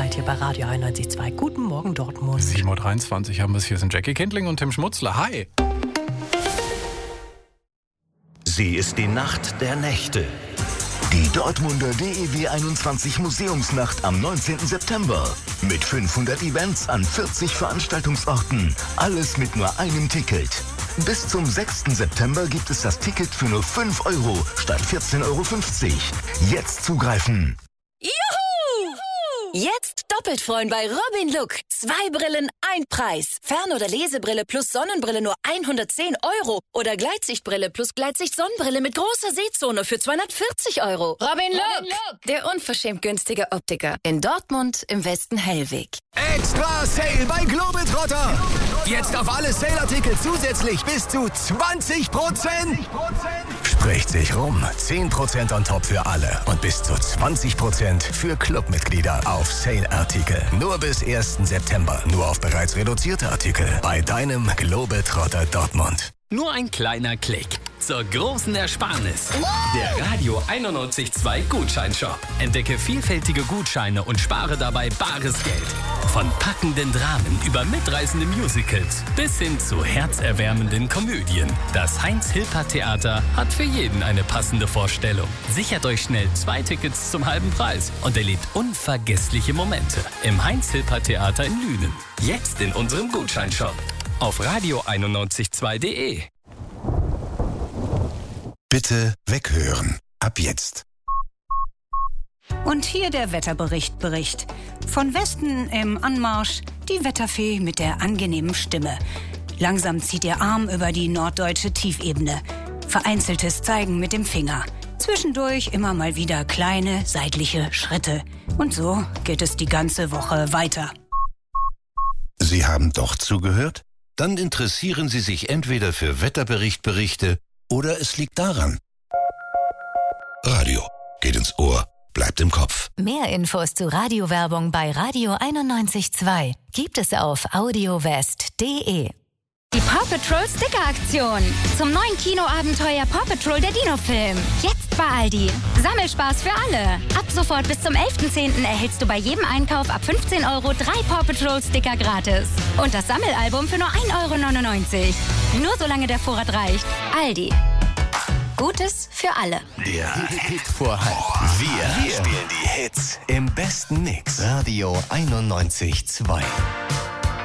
Zeit hier bei Radio 91.2. Guten Morgen, Dortmund. 7.23 Uhr haben wir es. Hier sind Jackie Kindling und Tim Schmutzler. Hi! Sie ist die Nacht der Nächte. Die Dortmunder DEW 21 Museumsnacht am 19. September. Mit 500 Events an 40 Veranstaltungsorten. Alles mit nur einem Ticket. Bis zum 6. September gibt es das Ticket für nur 5 Euro statt 14,50 Euro. Jetzt zugreifen. Juhu! Jetzt doppelt freuen bei Robin Look. 2 Brillen, 1 Preis. Fern- oder Lesebrille plus Sonnenbrille nur 110 Euro. Oder Gleitsichtbrille plus Gleitsicht-Sonnenbrille mit großer Sehzone für 240 Euro. Robin Look, der unverschämt günstige Optiker. In Dortmund, im Westen Hellweg. Extra Sale bei Globetrotter. Jetzt auf alle Sale-Artikel zusätzlich bis zu 20%. Spricht sich rum. 10% on top für alle und bis zu 20% für Clubmitglieder auf Sale-Artikel. Nur bis 1. September. Nur auf bereits reduzierte Artikel bei deinem Globetrotter Dortmund. Nur ein kleiner Klick zur großen Ersparnis. Der Radio 91.2 Gutscheinshop. Entdecke vielfältige Gutscheine und spare dabei bares Geld. Von packenden Dramen über mitreißende Musicals bis hin zu herzerwärmenden Komödien. Das Heinz-Hilpert-Theater hat für jeden eine passende Vorstellung. Sichert euch schnell 2 Tickets zum halben Preis und erlebt unvergessliche Momente im Heinz-Hilpert-Theater in Lünen. Jetzt in unserem Gutscheinshop auf radio912.de. Bitte weghören. Ab jetzt. Und hier der Wetterbericht. Von Westen im Anmarsch die Wetterfee mit der angenehmen Stimme. Langsam zieht ihr Arm über die norddeutsche Tiefebene. Vereinzeltes Zeigen mit dem Finger. Zwischendurch immer mal wieder kleine seitliche Schritte. Und so geht es die ganze Woche weiter. Sie haben doch zugehört? Dann interessieren Sie sich entweder für Wetterberichte oder es liegt daran. Radio geht ins Ohr, bleibt im Kopf. Mehr Infos zu Radiowerbung bei Radio 91.2 gibt es auf audiowest.de. Die Paw Patrol Sticker-Aktion. Zum neuen Kinoabenteuer Paw Patrol der Dino-Film. Jetzt bei Aldi. Sammelspaß für alle. Ab sofort bis zum 11.10. erhältst du bei jedem Einkauf ab 15 Euro 3 Paw Patrol Sticker gratis. Und das Sammelalbum für nur 1,99 Euro. Nur solange der Vorrat reicht. Aldi. Gutes für alle. Der Hit-Vorhalt. Wir spielen die Hits im besten Mix. Radio 91.2.